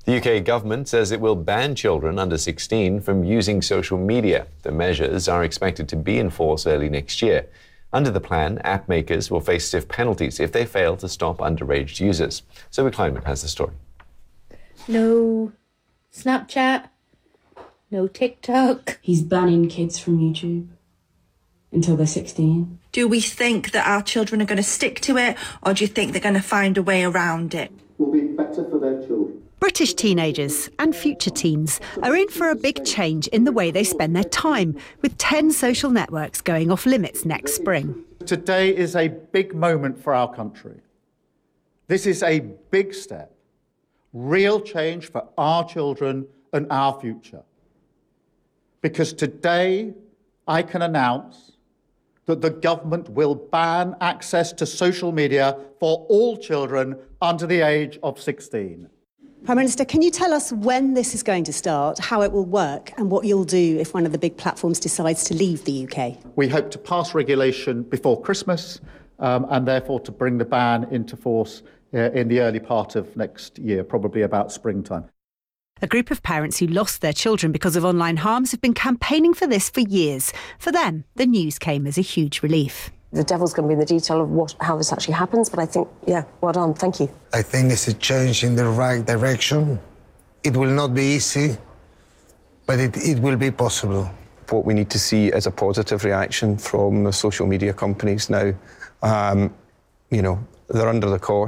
The UK government says it will ban children under 16 from using social media. The measures are expected to be in force early next year. Under the plan, app makers will face stiff penalties if they fail to stop underage users. Zoe Kleinman has the story. No Snapchat, no TikTok. He's banning kids from YouTube until they're 16. Do we think that our children are going to stick to it, or do you think they're going to find a way around it? Will be better for their children. British teenagers and future teens are in for a big change in the way they spend their time, with 10 social networks going off limits next spring. Today is a big moment for our country. This is a big step, real change for our children and our future. Because today I can announce that the government will ban access to social media for all children under the age of 16. Prime Minister, can you tell us when this is going to start, how it will work, and what you'll do if one of the big platforms decides to leave the UK? We hope to pass regulation before Christmas and therefore to bring the ban into force in the early part of next year, probably about springtime. A group of parents who lost their children because of online harms have been campaigning for this for years. For them, the news came as a huge relief. The devil's going to be in the detail of how this actually happens, but I think, yeah, well done, thank you. I think it's a change in the right direction. It will not be easy, but it will be possible. What we need to see is a positive reaction from the social media companies now. They're under the cosh.